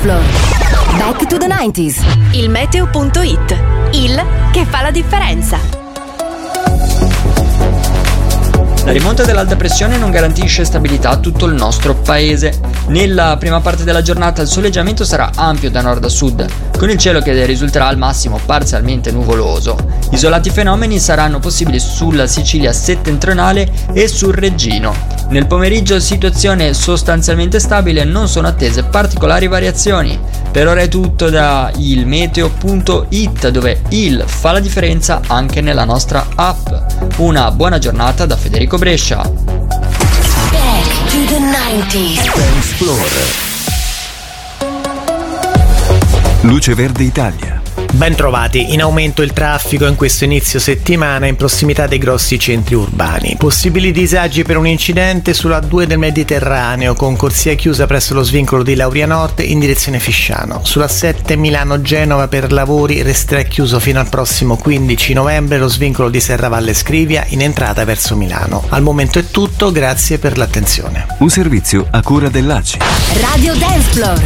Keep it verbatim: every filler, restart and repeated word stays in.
Floor. Back to the nineties. Il meteo punto it, il che fa la differenza. La rimonta dell'alta pressione non garantisce stabilità a tutto il nostro paese. Nella prima parte della giornata il soleggiamento sarà ampio da nord a sud, con il cielo che risulterà al massimo parzialmente nuvoloso. Isolati fenomeni saranno possibili sulla Sicilia settentrionale e sul Reggino. Nel pomeriggio situazione sostanzialmente stabile, non sono attese particolari variazioni. Per ora è tutto da il meteo punto it, dove il fa la differenza anche nella nostra app. Una buona giornata da Federico Brescia. Back to the nineties. Dance Floor. Luce Verde Italia. Ben trovati, in aumento il traffico in questo inizio settimana in prossimità dei grossi centri urbani. Possibili disagi per un incidente sulla A due del Mediterraneo, con corsia chiusa presso lo svincolo di Lauria Nord in direzione Fisciano. Sulla sette Milano-Genova per lavori resterà chiuso fino al prossimo quindici novembre lo svincolo di Serravalle Scrivia in entrata verso Milano. Al momento è tutto, grazie per l'attenzione. Un servizio a cura dell'A C I. Radio Dance Floor.